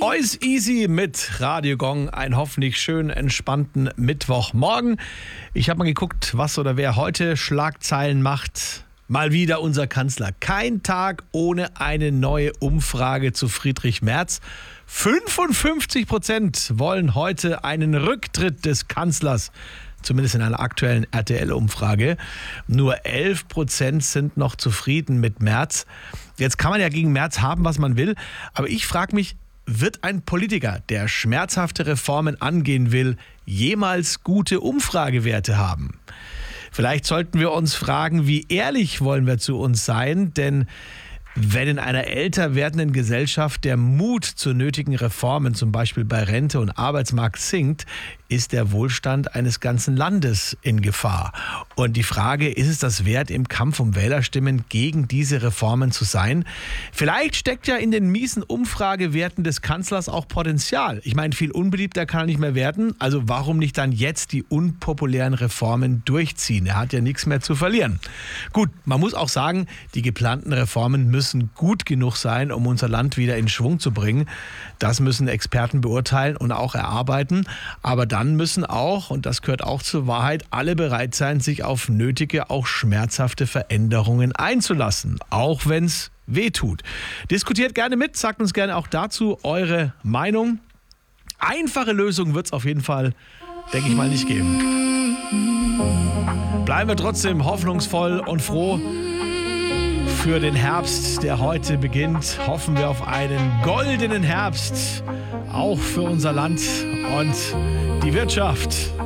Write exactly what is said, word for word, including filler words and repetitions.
Voice Easy mit Radio Gong. Einen hoffentlich schönen, entspannten Mittwochmorgen. Ich habe mal geguckt, was oder wer heute Schlagzeilen macht. Mal wieder unser Kanzler. Kein Tag ohne eine neue Umfrage zu Friedrich Merz. fünfundfünfzig Prozent wollen heute einen Rücktritt des Kanzlers. Zumindest in einer aktuellen R T L-Umfrage. Nur elf Prozent sind noch zufrieden mit Merz. Jetzt kann man ja gegen Merz haben, was man will. Aber ich frage mich, wird ein Politiker, der schmerzhafte Reformen angehen will, jemals gute Umfragewerte haben? Vielleicht sollten wir uns fragen, wie ehrlich wollen wir zu uns sein? Denn wenn in einer älter werdenden Gesellschaft der Mut zu nötigen Reformen, zum Beispiel bei Rente und Arbeitsmarkt, sinkt, ist der Wohlstand eines ganzen Landes in Gefahr. Und die Frage, ist es das wert, im Kampf um Wählerstimmen gegen diese Reformen zu sein? Vielleicht steckt ja in den miesen Umfragewerten des Kanzlers auch Potenzial. Ich meine, viel unbeliebter kann er nicht mehr werden. Also warum nicht dann jetzt die unpopulären Reformen durchziehen? Er hat ja nichts mehr zu verlieren. Gut, man muss auch sagen, die geplanten Reformen müssen gut genug sein, um unser Land wieder in Schwung zu bringen. Das müssen Experten beurteilen und auch erarbeiten. Aber dann müssen auch, und das gehört auch zur Wahrheit, alle bereit sein, sich auf nötige, auch schmerzhafte Veränderungen einzulassen. Auch wenn es weh tut. Diskutiert gerne mit, sagt uns gerne auch dazu eure Meinung. Einfache Lösung wird es auf jeden Fall, denke ich mal, nicht geben. Bleiben wir trotzdem hoffnungsvoll und froh. Für den Herbst, der heute beginnt, hoffen wir auf einen goldenen Herbst, auch für unser Land und die Wirtschaft.